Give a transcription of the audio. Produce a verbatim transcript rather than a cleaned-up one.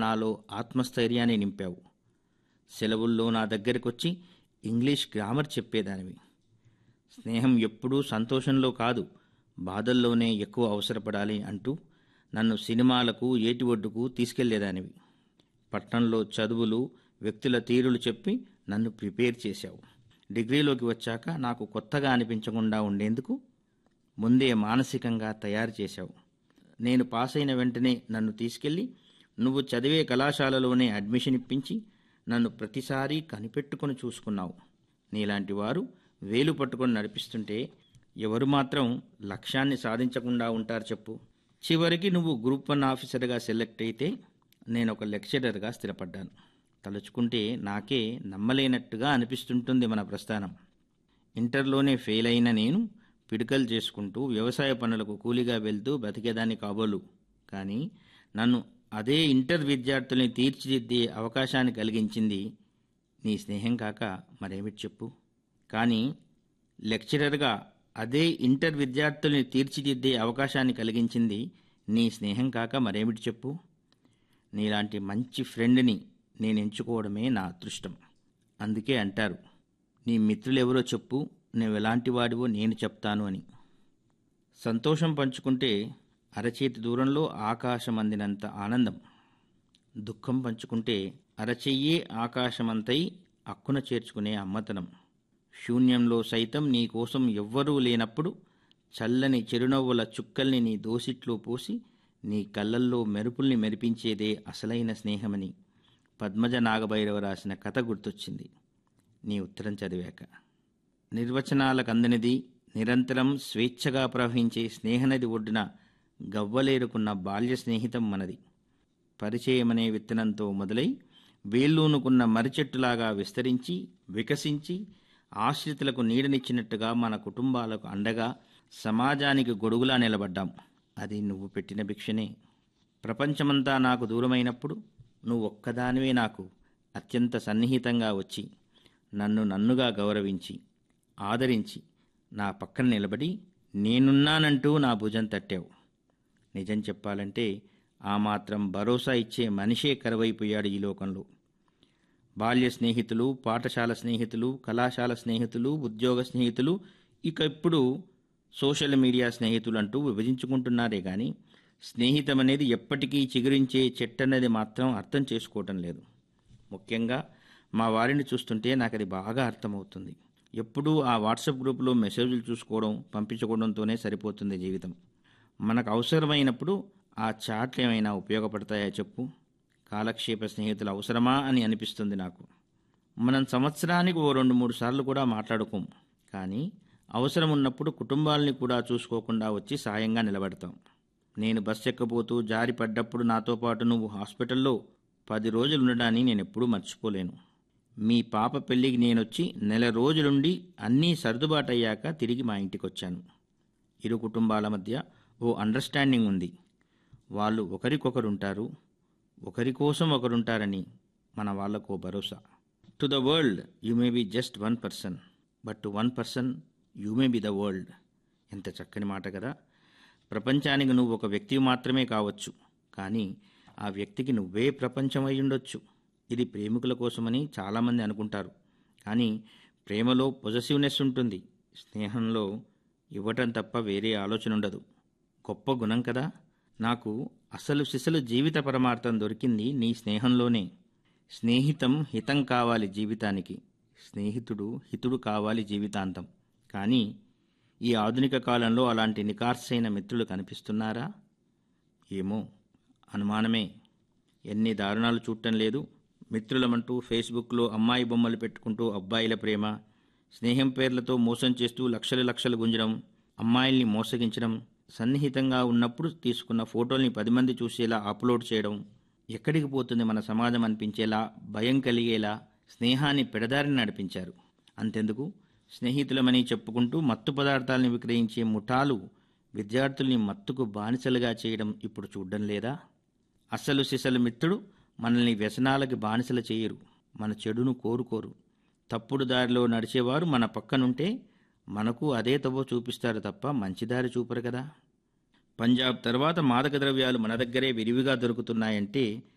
నాలో ఆత్మస్థైర్యాన్ని నింపావు. సెలవుల్లో నా దగ్గరికొచ్చి ఇంగ్లీష్ గ్రామర్ చెప్పేదానివి. స్నేహం ఎప్పుడూ సంతోషంలో కాదు, బాధల్లోనే ఎక్కువ అవసరపడాలి అంటూ నన్ను సినిమాలకు, ఏటి ఒడ్డుకు తీసుకెళ్లేదానివి. పట్నంలో చదువులు, వ్యక్తుల తీరులు చెప్పి నన్ను ప్రిపేర్ చేశావు. డిగ్రీలోకి వచ్చాక నాకు కొత్తగా అనిపించకుండా ఉండేందుకు ముందే మానసికంగా తయారు చేశావు. నేను పాస్ అయిన వెంటనే నన్ను తీసుకెళ్లి నువ్వు చదివే కళాశాలలోనే అడ్మిషన్ ఇప్పించి నన్ను ప్రతిసారి కనిపెట్టుకుని చూసుకున్నావు. నీలాంటి వారు వేలు పట్టుకొని నడిపిస్తుంటే ఎవరు మాత్రం లక్ష్యాన్ని సాధించకుండా ఉంటారు చెప్పు. చివరికి నువ్వు గ్రూప్ వన్ ఆఫీసర్గా సెలెక్ట్ అయితే నేను ఒక లెక్చరర్గా స్థిరపడ్డాను. తలుచుకుంటే నాకే నమ్మలేనట్టుగా అనిపిస్తుంటుంది మన ప్రస్థానం. ఇంటర్లోనే ఫెయిల్ అయిన నేను పిడికలు చేసుకుంటూ వ్యవసాయ పనులకు కూలీగా వెళ్తూ బతికేదాన్ని కాబోలు. కానీ నన్ను అదే ఇంటర్ విద్యార్థుల్ని తీర్చిదిద్దే అవకాశాన్ని కలిగించింది నీ స్నేహం కాక మరేమిటి చెప్పు. కానీ లెక్చరర్గా అదే ఇంటర్ విద్యార్థుల్ని తీర్చిదిద్దే అవకాశాన్ని కలిగించింది నీ స్నేహం కాక మరేమిటి చెప్పు. నీలాంటి మంచి ఫ్రెండ్ని నేను ఎంచుకోవడమే నా అదృష్టం. అందుకే అంటారు, నీ మిత్రులెవరో చెప్పు, నువ్వెలాంటి వాడివో నేను చెప్తాను అని. సంతోషం పంచుకుంటే అరచేతి దూరంలో ఆకాశం అందినంత ఆనందం. దుఃఖం పంచుకుంటే అరచెయ్యే ఆకాశమంతై అక్కున చేర్చుకునే అమ్మతనం. శూన్యంలో సైతం నీ కోసం ఎవ్వరూ లేనప్పుడు చల్లని చిరునవ్వుల చుక్కల్ని నీ దోసిట్లో పోసి నీ కళ్ళల్లో మెరుపుల్ని మెరిపించేదే అసలైన స్నేహమని పద్మజ నాగభైరవ రాసిన కథ గుర్తొచ్చింది నీ ఉత్తరం చదివాక. నిర్వచనాలకు అందనిది, నిరంతరం స్వేచ్ఛగా ప్రవహించే స్నేహనది ఒడ్డున గవ్వలేరుకున్న బాల్య స్నేహితం మనది. పరిచయమనే విత్తనంతో మొదలై వేళ్ళూనుకున్న మరిచెట్టులాగా విస్తరించి వికసించి ఆశ్రితులకు నీడనిచ్చినట్టుగా మన కుటుంబాలకు అండగా, సమాజానికి గొడుగులా నిలబడ్డాం. అది నువ్వు పెట్టిన భిక్షనే. ప్రపంచమంతా నాకు దూరమైనప్పుడు నువ్వు ఒక్కదానివే నాకు అత్యంత సన్నిహితంగా వచ్చి నన్ను నన్నుగా గౌరవించి ఆదరించి నా పక్కన నిలబడి నేనున్నానంటూ నా భుజం తట్టావు. నిజం చెప్పాలంటే ఆ మాత్రం భరోసా ఇచ్చే మనిషే కరువైపోయాడు ఈ లోకంలో. బాల్య స్నేహితులు, పాఠశాల స్నేహితులు, కళాశాల స్నేహితులు, ఉద్యోగ స్నేహితులు, ఇక ఇప్పుడు సోషల్ మీడియా స్నేహితులు అంటూ విభజించుకుంటున్నారే కానీ స్నేహితం అనేది ఎప్పటికీ చిగురించే చెట్టన్నది మాత్రం అర్థం చేసుకోవటం లేదు. ముఖ్యంగా మా వారిని చూస్తుంటే నాకు అది బాగా అర్థమవుతుంది. ఎప్పుడూ ఆ వాట్సాప్ గ్రూపులో మెసేజ్లు చూసుకోవడం, పంపించుకోవడంతోనే సరిపోతుంది జీవితం. మనకు అవసరమైనప్పుడు ఆ చాట్లు ఏమైనా ఉపయోగపడతాయా చెప్పు. కాలక్షేప స్నేహితులు అవసరమా అని అనిపిస్తుంది నాకు. మనం సంవత్సరానికి ఓ రెండు మూడు సార్లు కూడా మాట్లాడుకోం, కానీ అవసరం ఉన్నప్పుడు కుటుంబాలని కూడా చూసుకోకుండా వచ్చి సాయంగా నిలబడతాం. నేను బస్ ఎక్కబోతూ జారి పడ్డప్పుడు నాతో పాటు నువ్వు హాస్పిటల్లో పది రోజులు ఉండడాన్ని నేను ఎప్పుడూ మర్చిపోలేను. మీ పాప పెళ్లికి నేనొచ్చి నెల రోజులుండి అన్నీ సర్దుబాటయ్యాక తిరిగి మా ఇంటికి వచ్చాను. ఇరు కుటుంబాల మధ్య ఓ అండర్స్టాండింగ్ ఉంది. వాళ్ళు ఒకరికొకరుంటారు, ఒకరి కోసం ఒకరుంటారని మన వాళ్లకు భరోసా. To the world you may be just one person, but to one person you may be the world. ఎంత చక్కని మాట కదా. ప్రపంచానికి నువ్వు ఒక వ్యక్తి మాత్రమే కావచ్చు, కానీ ఆ వ్యక్తికి నువ్వే ప్రపంచం అయి ఉండొచ్చు. ఇది ప్రేమికుల కోసమని చాలామంది అనుకుంటారు, కానీ ప్రేమలో పొజెసివ్నెస్ ఉంటుంది, స్నేహంలో ఇవ్వటం తప్ప వేరే ఆలోచన ఉండదు. గొప్ప గుణం కదా. నాకు అసలు సిసలు జీవిత పరమార్థం దొరికింది నీ స్నేహంలోనే. స్నేహితం హితం కావాలి జీవితానికి, స్నేహితుడు హితుడు కావాలి జీవితాంతం. కానీ ఈ ఆధునిక కాలంలో అలాంటి నికార్సైన మిత్రులు కనిపిస్తున్నారా? ఏమో, అనుమానమే. ఎన్ని దారుణాలు చూడటం లేదు. మిత్రులమంటూ ఫేస్బుక్లో అమ్మాయి బొమ్మలు పెట్టుకుంటూ అబ్బాయిల ప్రేమ, స్నేహం పేర్లతో మోసం చేస్తూ లక్షలు లక్షలు గుంజడం, అమ్మాయిల్ని మోసగించడం, సన్నిహితంగా ఉన్నప్పుడు తీసుకున్న ఫోటోల్ని పది మంది చూసేలా అప్లోడ్ చేయడం. ఎక్కడికి పోతుంది మన సమాజం అనిపించేలా, భయం కలిగేలా స్నేహాన్ని పెడదారిని నడిపించారు. అంతెందుకు, స్నేహితులమని చెప్పుకుంటూ మత్తు పదార్థాలను విక్రయించే ముఠాలు విద్యార్థుల్ని మత్తుకు బానిసలుగా చేయడం ఇప్పుడు చూడడం లేదా? అసలు సిసలు మిత్రుడు మనల్ని వ్యసనాలకి బానిసలు చేయరు, మన చెడును కోరుకోరు. తప్పుడు దారిలో నడిచేవారు మన పక్కనుంటే మనకు అదే తవ్వ చూపిస్తారు తప్ప మంచిదారి చూపరు కదా. పంజాబ్ తర్వాత మాదక ద్రవ్యాలు మన దగ్గరే విరివిగా దొరుకుతున్నాయంటే